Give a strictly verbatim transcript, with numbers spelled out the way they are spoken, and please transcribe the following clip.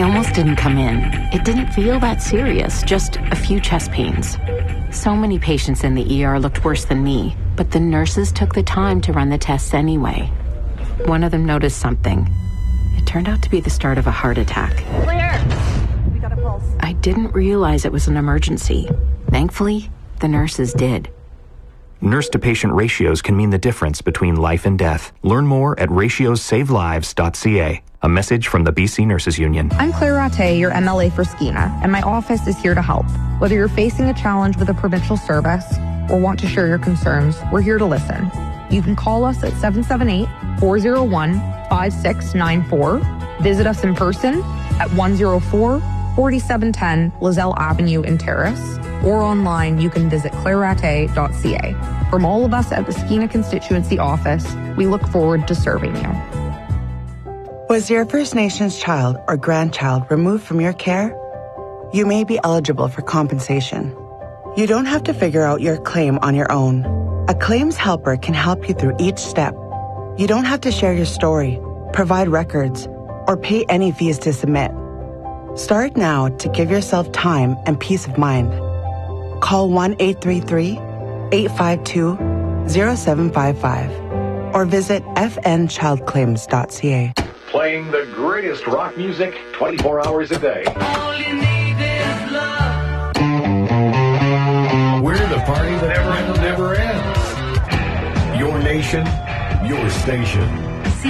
I almost didn't come in. It didn't feel that serious, just a few chest pains. So many patients in the E R looked worse than me, but the nurses took the time to run the tests anyway. One of them noticed something. It turned out to be the start of a heart attack. Clear! We got a pulse. I didn't realize it was an emergency. Thankfully, the nurses did. Nurse-to-patient ratios can mean the difference between life and death. Learn more at ratios save lives dot c a. A message from the B C Nurses Union. I'm Claire Ratte, your M L A for Skeena, and my office is here to help. Whether you're facing a challenge with a provincial service or want to share your concerns, we're here to listen. You can call us at seven seven eight, four oh one, five six nine four. Visit us in person at one oh four, forty-seven ten Lozelle Avenue in Terrace. Or online, you can visit claire ratte dot c a. From all of us at the Skeena Constituency Office, we look forward to serving you. Was your First Nations child or grandchild removed from your care? You may be eligible for compensation. You don't have to figure out your claim on your own. A claims helper can help you through each step. You don't have to share your story, provide records, or pay any fees to submit. Start now to give yourself time and peace of mind. Call one eight three three, eight five two, zero seven five five or visit f n child claims dot c a. Playing the greatest rock music twenty-four hours a day. All you need is love. We're the party that never, never ends. Your nation, your station.